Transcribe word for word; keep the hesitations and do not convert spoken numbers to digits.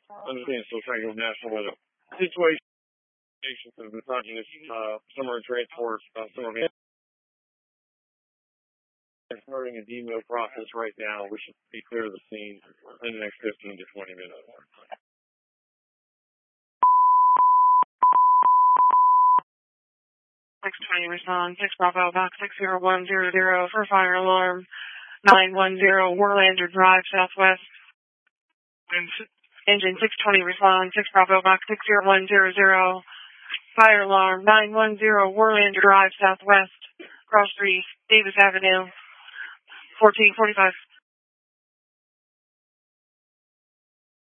Understand, so trying to go national weather. Situation of misogynist, uh, summer transport, uh, summer van. Starting a demo process right now. We should be clear of the scene in the next fifteen to twenty minutes. six twenty respond, six Bravo, box six zero one zero zero for fire alarm, nine one zero Warlander Drive, Southwest. Engine six twenty respond, six Bravo, box six zero one zero zero, fire alarm, nine one zero Warlander Drive, Southwest, cross street, Davis Avenue, fourteen forty-five.